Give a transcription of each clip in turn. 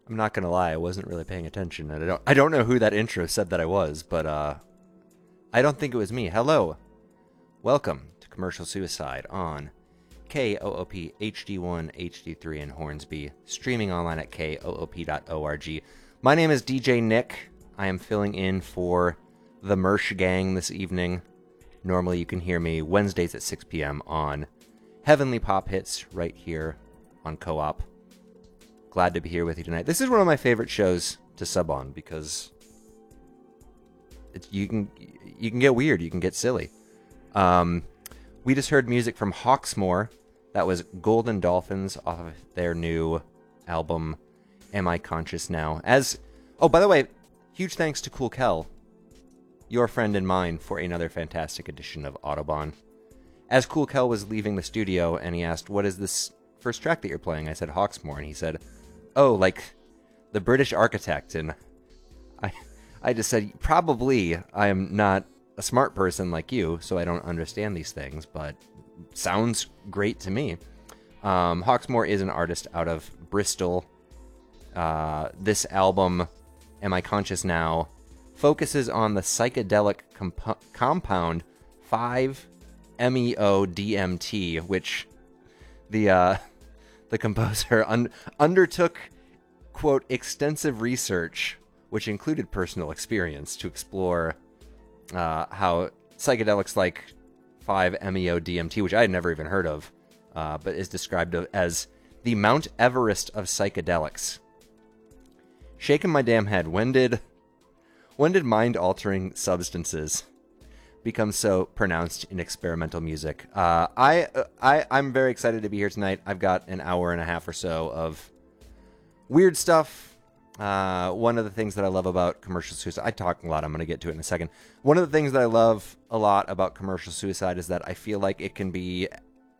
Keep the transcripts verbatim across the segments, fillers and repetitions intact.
I'm not gonna lie, I wasn't really paying attention. And I don't I don't know who that intro said that I was, but uh I don't think it was me. Hello. Welcome to Commercial Suicide on K O O P H D one H D three in Hornsby, streaming online at K O O P dot org. My name is D J Nick. I am filling in for the Mersh Gang this evening. Normally you can hear me Wednesdays at six p.m. on Heavenly Pop Hits right here on Co-op. Glad to be here with you tonight. This is one of my favorite shows to sub on because it's, you can you can get weird, you can get silly. Um, we just heard music from Hawksmoor. That was Golden Dolphins off of their new album, Am I Conscious Now? As oh, by the way, huge thanks to Cool Kel, your friend and mine, for another fantastic edition of Autobahn. As Cool Kel was leaving the studio and he asked, "What is this first track that you're playing?" I said Hawksmoor, and he said, "Oh, like the British Architect." And I I just said, probably I am not a smart person like you, so I don't understand these things, but sounds great to me. Um, Hawksmoor is an artist out of Bristol. Uh, this album, Am I Conscious Now, focuses on the psychedelic comp- compound five meo D M T, which the uh, the composer un- undertook, quote, extensive research, which included personal experience, to explore uh, how psychedelics like five meo D M T, which I had never even heard of, uh, but is described as the Mount Everest of psychedelics. Shaking my damn head. When did when did mind-altering substances become so pronounced in experimental music? Uh, I, I, I'm very excited to be here tonight. I've got an hour and a half or so of weird stuff. Uh, one of the things that I love about Commercial Suicide, I talk a lot, I'm going to get to it in a second. One of the things that I love a lot about Commercial Suicide is that I feel like it can be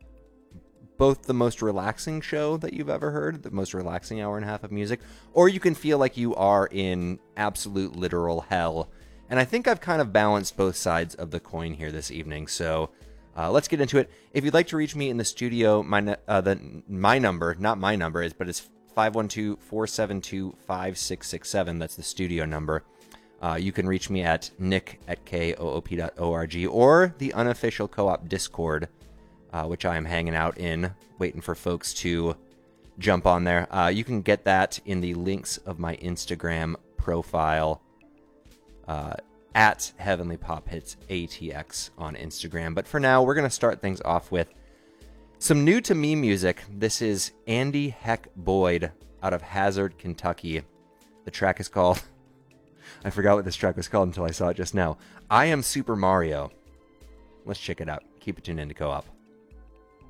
both the most relaxing show that you've ever heard, the most relaxing hour and a half of music, or you can feel like you are in absolute literal hell. And I think I've kind of balanced both sides of the coin here this evening, so uh, let's get into it. If you'd like to reach me in the studio, my uh, the my number, not my number, is but it's five one two, four seven two, five six six seven. That's the studio number. Uh, you can reach me at nick at K O O P dot org or the unofficial Co-op Discord, uh, which I am hanging out in, waiting for folks to jump on there. Uh, you can get that in the links of my Instagram profile, uh, at Heavenly Pop Hits A T X on Instagram. But for now, we're going to start things off with some new to me music. This is Andy Heck Boyd out of Hazard, Kentucky. The track is called, I forgot what this track was called until I saw it just now, I Am Super Mario. Let's check it out. Keep it tuned into Co-op.